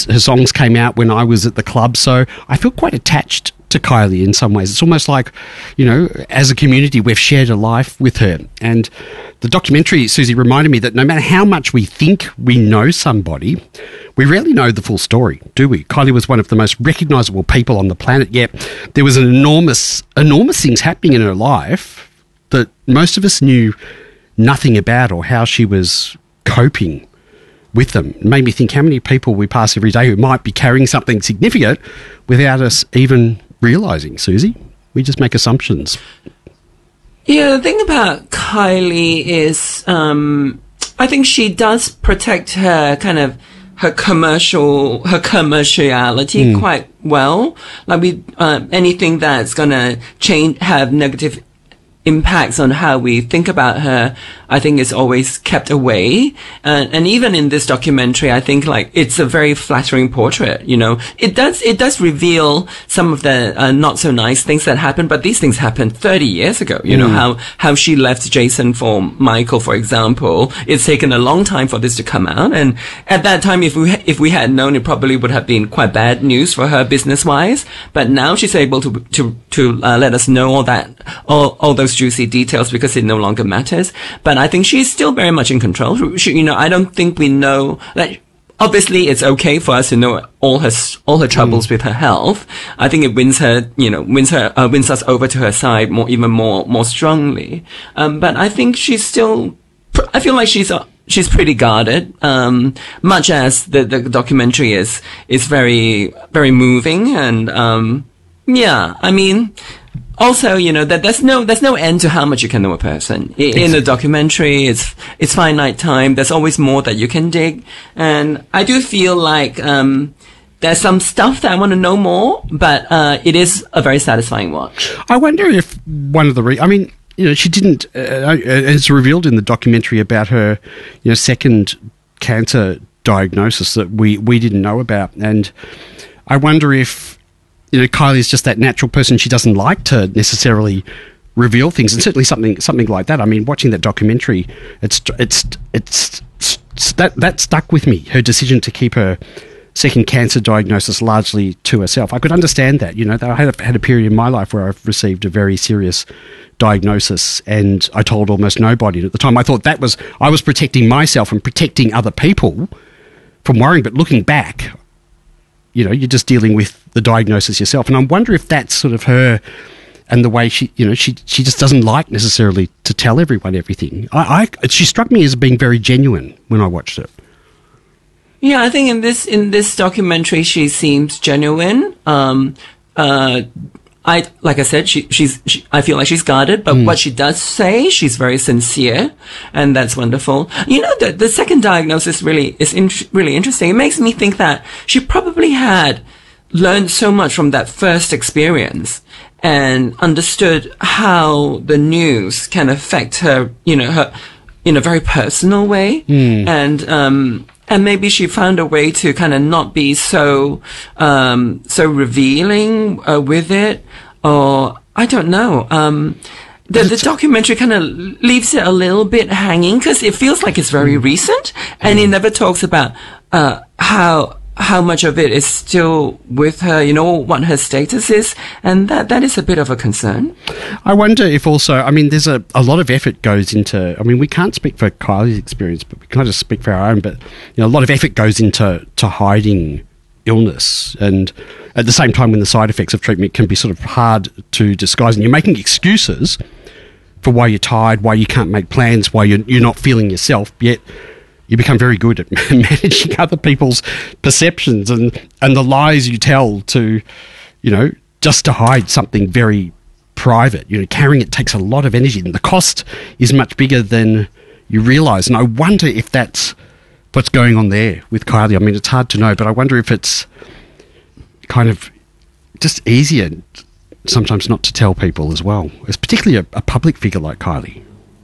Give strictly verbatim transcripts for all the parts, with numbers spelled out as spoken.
her songs came out when I was at the club, so I feel quite attached to Kylie in some ways. It's almost like, you know, as a community, we've shared a life with her. And the documentary, Susie, reminded me that no matter how much we think we know somebody, we rarely know the full story, do we? Kylie was one of the most recognisable people on the planet, yet there was an enormous, enormous things happening in her life that most of us knew nothing about, or how she was coping with them. It made me think how many people we pass every day who might be carrying something significant without us even realising, Susie. We just make assumptions. Yeah, the thing about Kylie is um, I think she does protect her kind of her commercial, her commerciality mm. quite well. Like we, uh, anything that's going to change, have negative impacts on how we think about her, I think is always kept away. And, and even in this documentary, I think like it's a very flattering portrait, you know. It does, it does reveal some of the uh, not so nice things that happened, but these things happened thirty years ago, you mm. know, how, how she left Jason for Michael, for example. It's taken a long time for this to come out. And at that time, if we, if we had known, it probably would have been quite bad news for her business wise. But now she's able to, to, to uh, let us know all that, all, all those juicy details because it no longer matters. But I think she's still very much in control. She, you know, I don't think we know, like, obviously it's okay for us to know all her, all her troubles mm. with her health. I think it wins her, you know, wins her, uh, wins us over to her side more, even more, more strongly. Um, but I think she's still, I feel like she's, uh, she's pretty guarded, um, much as the, the documentary is, is very, very moving. And, um, yeah, I mean, also, you know, that there's no, there's no end to how much you can know a person. I, in the documentary, it's, it's finite time. There's always more that you can dig. And I do feel like, um, there's some stuff that I want to know more, but, uh, it is a very satisfying watch. I wonder if one of the, re- I mean, you know, she didn't, uh, it's revealed in the documentary about her, you know, second cancer diagnosis that we, we didn't know about. And I wonder if, you know, Kylie is just that natural person. She doesn't like to necessarily reveal things, and certainly something something like that. I mean, watching that documentary, it's it's it's, it's that that stuck with me. Her decision to keep her second cancer diagnosis largely to herself. I could understand that. You know, I had a, had a period in my life where I've received a very serious diagnosis, and I told almost nobody. And at the time, I thought that was I was protecting myself and protecting other people from worrying. But looking back, you know, you're just dealing with the diagnosis yourself. And I wonder if that's sort of her and the way she, you know, she she just doesn't like necessarily to tell everyone everything. I, I she struck me as being very genuine when I watched it. Yeah, I think in this in this documentary she seems genuine. Um, uh, I like I said, she she's she, I feel like she's guarded, but mm. what she does say, she's very sincere, and that's wonderful. You know, the the second diagnosis really is in, really interesting. It makes me think that she probably had learned so much from that first experience and understood how the news can affect her, you know, her in a very personal way, mm. and um. And maybe she found a way to kind of not be so, um, so revealing, uh, with it. Or, I don't know. Um, the, the documentary kind of leaves it a little bit hanging because it feels like it's very recent and it never talks about, uh, how, how much of it is still with her, you know, what her status is. And that, that is a bit of a concern. I wonder if also, I mean, there's a, a lot of effort goes into, I mean, we can't speak for Kylie's experience, but we can just speak for our own, but, you know, a lot of effort goes into to hiding illness. And at the same time, when the side effects of treatment can be sort of hard to disguise, and you're making excuses for why you're tired, why you can't make plans, why you're, you're not feeling yourself, yet you become very good at managing other people's perceptions and, and the lies you tell to, you know, just to hide something very private. You know, carrying it takes a lot of energy and the cost is much bigger than you realise. And I wonder if that's what's going on there with Kylie. I mean, it's hard to know, but I wonder if it's kind of just easier sometimes not to tell people as well. It's particularly a, a public figure like Kylie.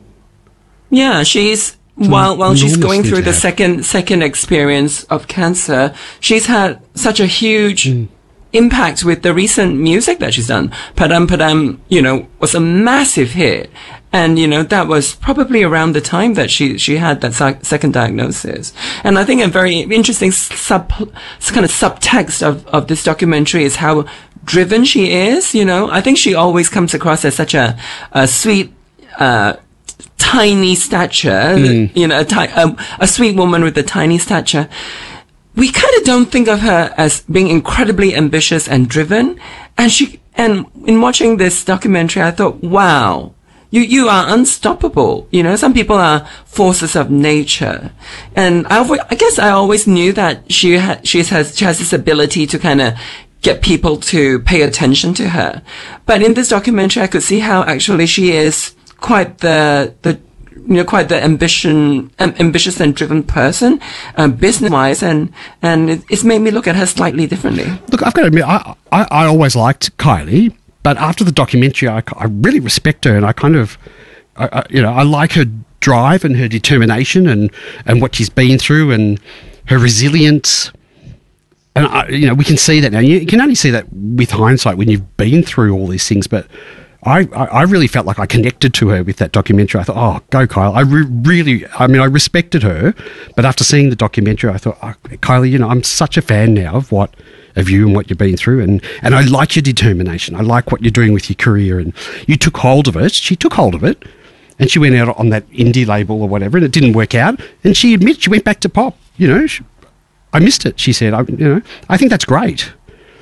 Yeah, she's... While while she's going through the second second experience of cancer, she's had such a huge mm. impact with the recent music that she's done. Padam Padam, you know, was a massive hit. And, you know, that was probably around the time that she, she had that sec- second diagnosis. And I think a very interesting sub, kind of subtext of, of this documentary is how driven she is, you know. I think she always comes across as such a, a sweet, uh, tiny stature, mm. you know, a, ti- a, a sweet woman with a tiny stature. We kind of don't think of her as being incredibly ambitious and driven. And she, and in watching this documentary, I thought, wow, you, you are unstoppable. You know, some people are forces of nature. And I, I guess I always knew that she ha- she has, she has this ability to kind of get people to pay attention to her. But in this documentary, I could see how actually she is quite the, the, you know, quite the ambition, um, ambitious and driven person, uh, business-wise, and, and it, it's made me look at her slightly differently. Look, I've got to admit, I, I, I always liked Kylie, but after the documentary, I, I really respect her, and I kind of, I, I, you know, I like her drive and her determination and, and what she's been through and her resilience. And, I, you know, we can see that now. You can only see that with hindsight when you've been through all these things, but I, I, I really felt like I connected to her with that documentary. I thought, oh, go Kyle. I re- really, I mean, I respected her, but after seeing the documentary, I thought, oh, Kylie, you know, I'm such a fan now of what, of you and what you've been through, and, and I like your determination. I like what you're doing with your career, and you took hold of it. She took hold of it, and she went out on that indie label or whatever, and it didn't work out, and she admits she went back to pop. You know, she, I missed it, she said. I, you know, I think that's great.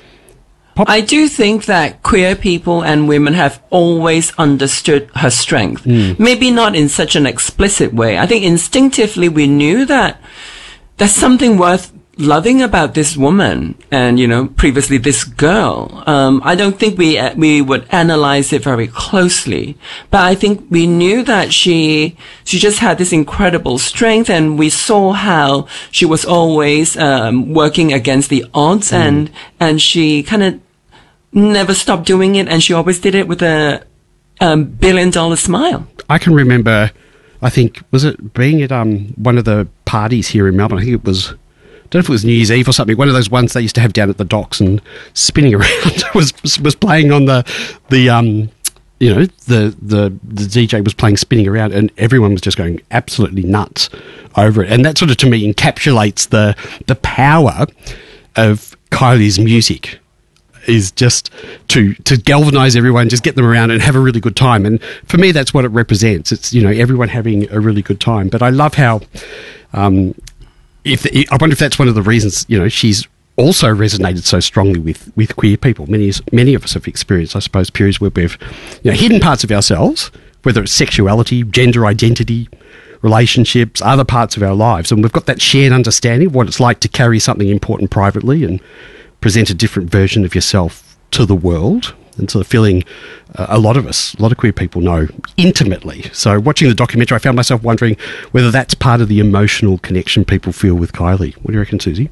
Pop- I do think that queer people and women have always understood her strength. Mm. Maybe not in such an explicit way. I think instinctively we knew that there's something worth loving about this woman and, you know, previously this girl. Um, I don't think we, uh, we would analyze it very closely, but I think we knew that she, she just had this incredible strength, and we saw how she was always, um, working against the odds, mm. and, and she kind of never stopped doing it, and she always did it with a, um, billion dollar smile. I can remember, I think, was it being at, um, one of the parties here in Melbourne? I think it was, I don't know if it was New Year's Eve or something, one of those ones they used to have down at the docks, and spinning around was was playing on the, the um, you know, the, the, the D J was playing Spinning Around, and everyone was just going absolutely nuts over it. And that sort of, to me, encapsulates the the power of Kylie's music, is just to, to galvanise everyone, just get them around and have a really good time. And for me, that's what it represents. It's, you know, everyone having a really good time. But I love how... Um, If the, I wonder if that's one of the reasons, you know, she's also resonated so strongly with, with queer people. Many many of us have experienced, I suppose, periods where we've, you know, hidden parts of ourselves, whether it's sexuality, gender identity, relationships, other parts of our lives, and we've got that shared understanding of what it's like to carry something important privately and present a different version of yourself to the world. And sort of feeling uh, a lot of us, a lot of queer people know intimately. So watching the documentary, I found myself wondering whether that's part of the emotional connection people feel with Kylie. What do you reckon, Susie?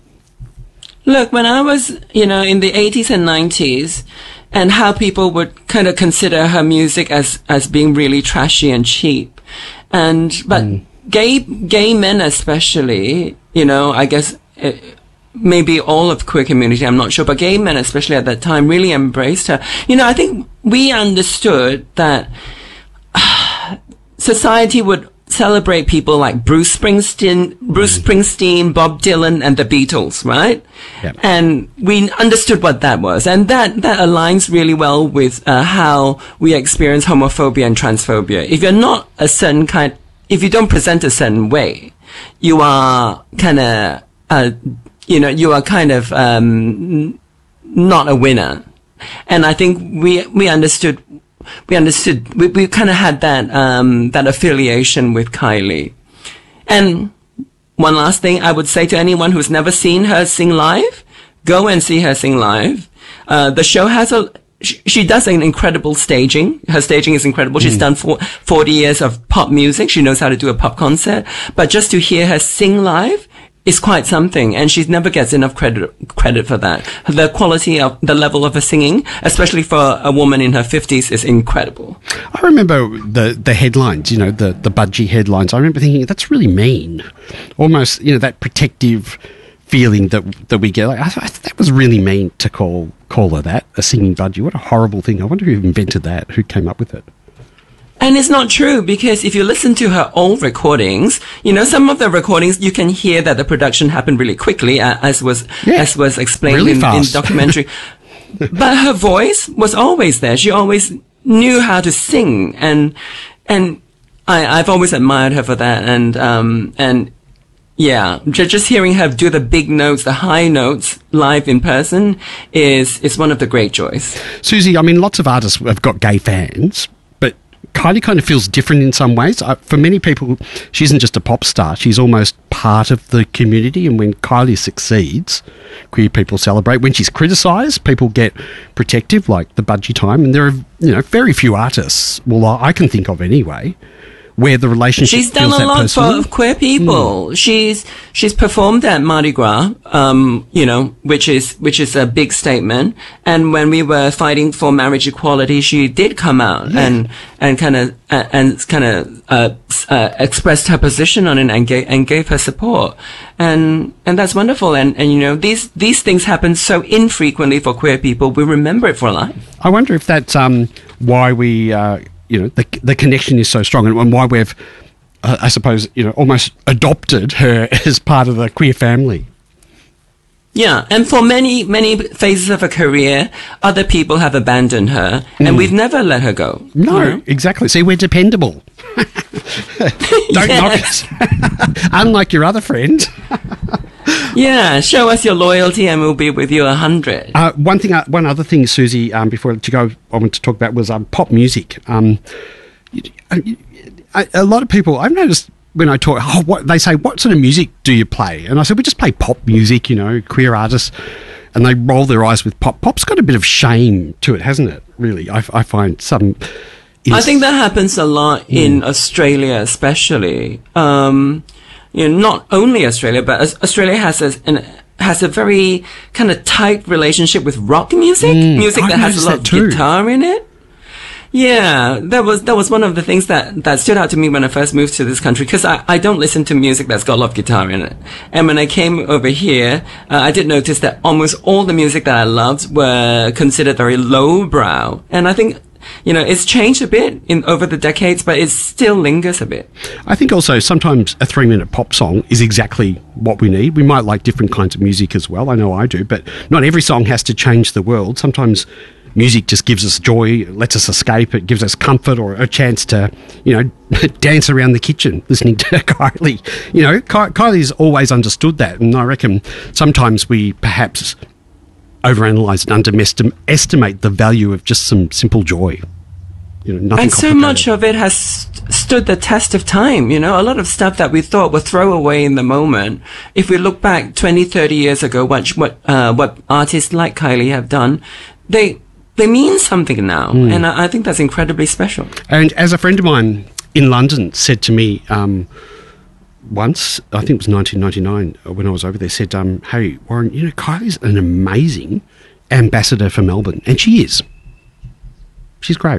Look, when I was, you know, in the eighties and nineties, and how people would kind of consider her music as, as being really trashy and cheap. And, but mm. gay, gay men especially, you know, I guess... It, maybe all of the queer community, I'm not sure, but gay men, especially at that time, really embraced her. You know, I think we understood that uh, society would celebrate people like Bruce Springsteen, Bruce Springsteen, Bob Dylan, and the Beatles, right? Yep. And we understood what that was. And that, that aligns really well with uh, how we experience homophobia and transphobia. If you're not a certain kind, if you don't present a certain way, you are kind of, uh, you know, you are kind of um, not a winner. And I think we we understood, we understood, we, we kind of had that um, that affiliation with Kylie. And one last thing I would say to anyone who's never seen her sing live, go and see her sing live. Uh, the show has a, she, she does an incredible staging. Her staging is incredible. Mm. She's done for, forty years of pop music. She knows how to do a pop concert. But just to hear her sing live is quite something, and she never gets enough credit credit for that. The quality of the level of her singing, especially for a woman in her fifties, is incredible. I remember the the headlines, you know, the the budgie headlines. I remember thinking that's really mean, almost, you know, that protective feeling that that we get. Like, I, I, that was really mean to call call her that, a singing budgie. What a horrible thing. I wonder who invented that, who came up with it. And it's not true, because if you listen to her old recordings, you know, some of the recordings, you can hear that the production happened really quickly, uh, as was Yeah, as was explained really in, in fast. documentary. But her voice was always there. She always knew how to sing, and and I, I've always admired her for that. And um and yeah, ju- just hearing her do the big notes, the high notes live in person is is one of the great joys. Susie, I mean, lots of artists have got gay fans, but Kylie kind of feels different in some ways. Uh, for many people, she isn't just a pop star. She's almost part of the community. And when Kylie succeeds, queer people celebrate. When she's criticised, people get protective, like the Budgie time. And there are, you know, very few artists, well, I can think of anyway, where the relationship She's done feels a that lot personal. for queer people. Mm. She's she's performed at Mardi Gras, um, you know, which is which is a big statement. And when we were fighting for marriage equality, she did come out yeah. and and kind of uh, and kind of uh, uh, expressed her position on it and gave and gave her support. And and that's wonderful. And and you know, these these things happen so infrequently for queer people. We remember it for life. I wonder if that's um, why we. Uh, You know, the the connection is so strong, and why we've, uh, I suppose, you know, almost adopted her as part of the queer family. Yeah, and for many, many phases of her career, other people have abandoned her, and mm. we've never let her go. No, you know? Exactly. See, we're dependable. Don't knock us. Unlike your other friend. Yeah, show us your loyalty and we'll be with you a hundred. Uh, one thing, uh, one other thing, Susie, um, before I let you go, I want to talk about was um, pop music. Um, a, a lot of people, I've noticed when I talk, oh, what, they say, what sort of music do you play? And I said, we just play pop music, you know, queer artists. And they roll their eyes with pop. Pop's got a bit of shame to it, hasn't it, really? I, I find some... I think that happens a lot in mm. Australia, especially. Um, you know, not only Australia, but Australia has a, an, has a very kind of tight relationship with rock music, mm. music I've that has a lot of too. guitar in it. Yeah, that was that was one of the things that, that stood out to me when I first moved to this country, because I, I don't listen to music that's got a lot of guitar in it. And when I came over here, uh, I did notice that almost all the music that I loved were considered very lowbrow. And I think, you know, it's changed a bit in over the decades, but it still lingers a bit. I think also sometimes a three-minute pop song is exactly what we need. We might like different kinds of music as well. I know I do, but not every song has to change the world. Sometimes music just gives us joy, lets us escape, it gives us comfort or a chance to, you know, dance around the kitchen listening to Kylie. You know, Ky- Kylie's always understood that, and I reckon sometimes we perhaps overanalyze and underestimate the value of just some simple joy. You know, nothing and so much of it has st- stood the test of time. You know, a lot of stuff that we thought were throwaway in the moment. If we look back twenty, thirty years ago, what what uh, what artists like Kylie have done, they they mean something now, mm. and I, I think that's incredibly special. And as a friend of mine in London said to me um, once, I think it was nineteen ninety-nine when I was over there, said, um, "Hey Warren, you know, Kylie's an amazing ambassador for Melbourne," and she is. She's great.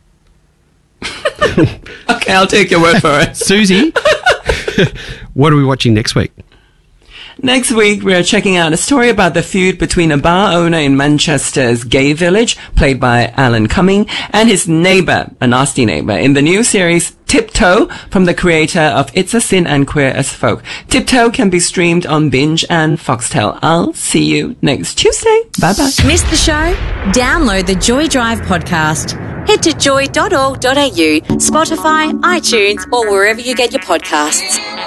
Okay, I'll take your word for it. Susie, what are we watching next week? Next week, we are checking out a story about the feud between a bar owner in Manchester's gay village, played by Alan Cumming, and his neighbour, a nasty neighbour, in the new series Tiptoe, from the creator of It's a Sin and Queer as Folk. Tiptoe can be streamed on Binge and Foxtel. I'll see you next Tuesday. Bye-bye. Missed the show? Download the Joy Drive podcast. Head to joy dot org dot a u, Spotify, iTunes, or wherever you get your podcasts.